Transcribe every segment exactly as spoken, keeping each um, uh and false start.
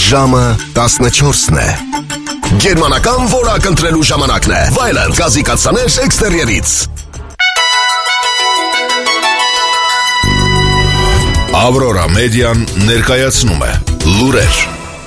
Ժամը տասնչորսն է։ Գերմանական որակ ընտրելու ժամանակն է։ Վայելը գազի կաթսաներ էքստերիերից։ Ավրորա մեդիան ներկայացնում է լուրեր։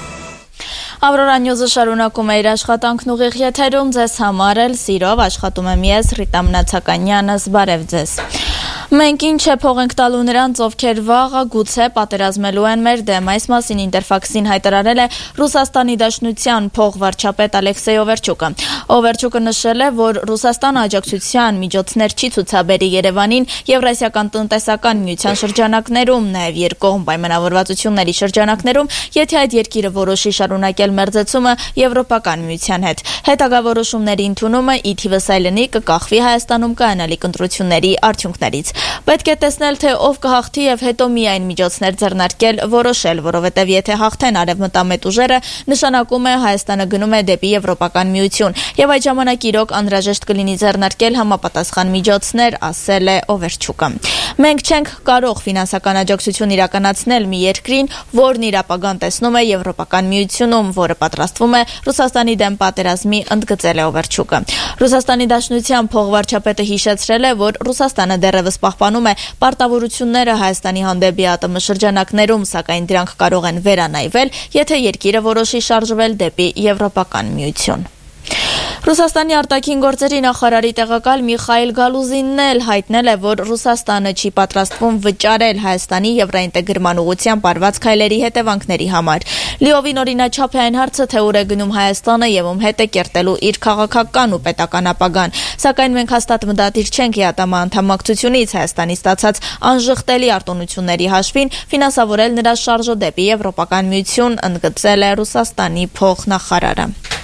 Ավրորա նյուզը շարունակում է իր աշխատանքն ուղիղ եթերում, ձեզ համար էլ սիրով աշխատում եմ ես Ռիտա Մնացականյանս, բարև ձեզ։ Մենք ինչ է փող ենք տալու նրանց, ովքեր վաղը գուցե պատերազմելու են մեր դեմ, այս մասին Ինտերֆաքսին հայտարարել է Ռուսաստանի Դաշնության փողվարչապետ Ալեքսեյ Օվերչուկը։ Օվերչուկը նշել է, որ Ռուսաստանը աջակցության միջոցներ չի ցուցաբերի Երևանին Եվրասիական տնտեսական միության շրջանակներում, նաև երկկողմ պայմանավորվածությունների շրջանակներում, եթե այդ երկիրը որոշի շարունակել մերձեցումը Եվրոպական միության հետ։ Հետագա որոշումների ընդունումը ի թիվս այլնի կկախվի Հայաստանում կայանալիք ընտրությունների արդյունքներից։ Պետք է տեսնել, թե ով կհաղթի եւ հետո միայն միջոցներ ձեռնարկել, որոշել, որովհետեւ եթե հաղթեն արևմտամետ ուժերը, նշանակում է Հայաստանը գնում է դեպի Եվրոպական միություն, եւ այդ ժամանակ իրոք անհրաժեշտ կլինի ձեռնարկել համապատասխան միջոցներ, ասել է Օվերչուկը։ Մենք չենք կարող ֆինանսական աջակցություն իրականացնել մի երկրին, որն իր ապագան տեսնում է Եվրոպական միությունում, որը պատրաստվում է Ռուսաստանի դեմ պատերազմի, ընդգծել է Օվերչուկը։ Ռուսաստանի Դաշնության փողվարչապետը հիշեցրել է, որ Ռուսաստանը դեռևս պահպանում է պարտավորությունները Հայաստանի հանդեպ ԵԱՏՄ շրջանակներում, սակայն դրանք կարող են վերանայվել, եթե երկիրը որոշի շարժվել դեպի Եվրոպական միություն։ Ռուսաստանի արտաքին գործերի նախարարի տեղակալ Միխայիլ Գալուզինն էլ հայտնել է, որ Ռուսաստանը չի պատրաստվում վճարել Հայաստանի եվրոինտեգրման ուղղությամբ արված քայլերի հետևանքների համար։ Լիովին օրինաչափ է այն հարցը, թե ուր է գնում Հայաստանը եւ ում հետ է կերտելու իր քաղաքական ու պետական ապագան։ Սակայն մենք հաստատ մտադիր չենք ԵԱՏՄ անդամակցությունից Հայաստանի ստացած անժխտելի արտոնությունների հաշվին ֆինանսավորել նրա շարժը դեպի Եվրոպական միություն, ընդգծել է Ռուսաստանի փոխնախարարը։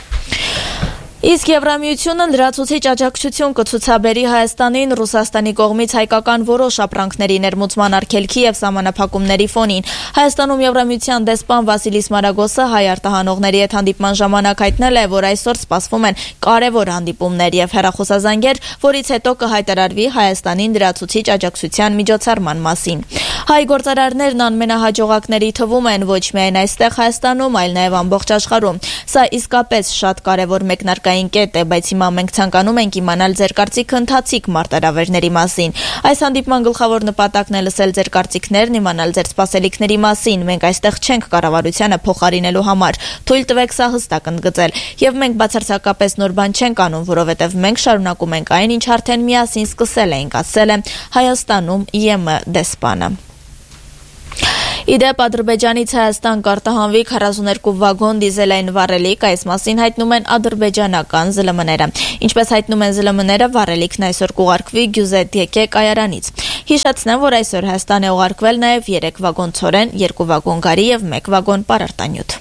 Իսկ Եվրամիությունը լրացուցիչ աջակցություն կցուցաբերի Հայաստանին Ռուսաստանի կողմից հայկական որոշ ապրանքների ներմուծման արգելքի եւ սահմանափակումների ֆոնին։ Հայաստանում Եվրամիության դեսպան Վասիլիս Մարագոսը հայ արտահանողների հետ հանդիպման ժամանակ հայտնել է, որ այսօր սպասվում են կարևոր հանդիպումներ եւ հեռախոսազանգեր, որից հետո կհայտարարվի Հայաստանին լրացուցիչ աջակցության միջոցառման մասին։ Հայ գործարարներն անմենահաջողակների թվում են ոչ միայն այստեղ Հայաստանում, այլ նաեւ ամբողջ աշխարհում։ Սա իսկապես շատ կարևոր մեկնարկային կետ է, բայց հիմա մենք ցանկանում ենք իմանալ ձեր կարծիքը ընթացիկ մարտահրավերների մասին։ Այս հանդիպման գլխավոր նպատակն է լսել ձեր կարծիքներն, իմանալ ձեր սպասելիքների մասին։ Մենք այստեղ չենք կառավարությանը փոխարինելու համար։ Թույլ տվեք սա հստակ ընդգծել։ Եվ մենք բացարձակապես նոր բան չենք անում, որովհետև մենք շարունակում ենք այն, ինչ արդեն միասին սկսել էինք, ասել է Հայաստանում ԵՄ դեսպանը։ Իդեպ Ադրբեջանից Հայաստան կարտահանվի քառասուներկու վագոն դիզելային վառելիք, այս մասին հայտնում են ադրբեջանական ԶԼՄ-ները։ Ինչպես հայտնում են ԶԼՄ-ները, վառելիքն այսօր կուղարկվի Գյուզե-Դիեկե կայարանից։ Հիշեցնեմ, որ այսօր Հայաստան է ուղարկվել նաև երեք վագոն ցորեն, երկու վագոն գարի եւ մեկ վագոն պարարտանյութ։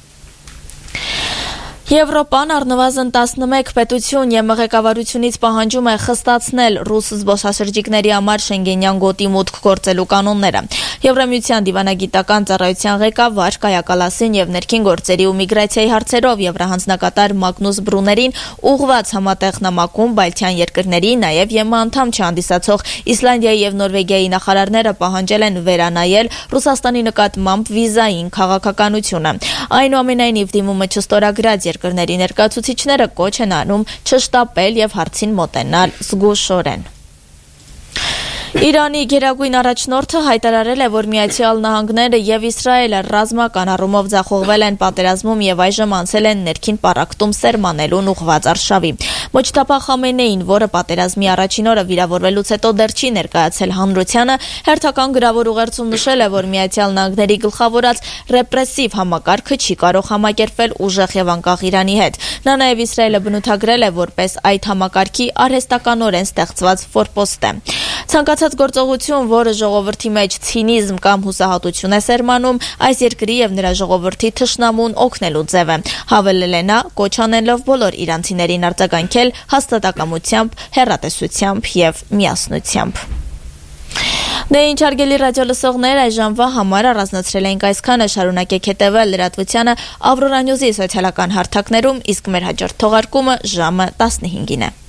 Եվրոպան առնվազն տասնմեկ պետություն ԵՄ ղեկավարությունից պահանջում է խստացնել ռուս զբոսաշրջիկների համար Շենգենյան գոտի մուտք գործելու կանոնները։ Եվրամիության դիվանագիտական ծառայության ղեկավար Կայա Կալասին եւ ներքին գործերի ու միգրացիայի հարցերով եվրահանձնակատար Մագնուս Բրուներին ուղղված համատեղ նամակում Բալթյան երկրների, նաեւ ԵՄ անդամ չհանդիսացող Իսլանդիայի եւ Նորվեգիայի նախարարները պահանջել են վերանայել Ռուսաստանի նկատմամբ վիզային քաղաքականությունը։ Այնուամենայնիվ դիմումը չստորագրած երկրների ներկայացուցիչները կոչ են անում չշտապել եւ հարցին մոտենալ զգուշորեն։ Իրանի գերագույն առաջնորդը հայտարարել է, որ Միացյալ Նահանգները եւ Իսրայելը ռազմական առումով ձախողվել են պատերազմում եւ այժմ անցել են ներքին պառակտում սերմանելուն ուղղված արշավի։ Մոջթաբա Խամենեին, որը պատերազմի առաջին օրը վիրավորվելուց հետո դեռ չի ներկայացել հանրությանը, հերթական գրավոր ուղերձում նշել է, որ Միացյալ Նահանգների գլխավորած ռեպրեսիվ համակարգը չի կարող համակերպվել ուժեղ եւ անկախ Իրանի հետ։ Նա նաեւ Իսրայելը բնութագրել է որպես այդ համակարգի արհեստականորեն ստեղծված ֆորպոստ է։ Ցանկացած գործողություն, որը ժողովրդի մեջ ցինիզմ կամ հուսահատություն է սերմանում, այս երկրի եւ նրա ժողովրդի թշնամուն օգնելու ձև է, հավելել է նա, կոչ անելով բոլոր իրանցիներին արձագանքել հաստատակամությամբ, հեռատեսությամբ եւ միասնությամբ։ Դե ինչ հարգելի ռադիո լսողներ, այս ժամվա համար առանձնացրել ենք այսքանը, շարունակեք հետևել լրատվությանը Ավրորա նյուզի սոցիալական հարթակներում, իսկ մեր հաջորդ թողարկումը ժամը տասնհինգին է։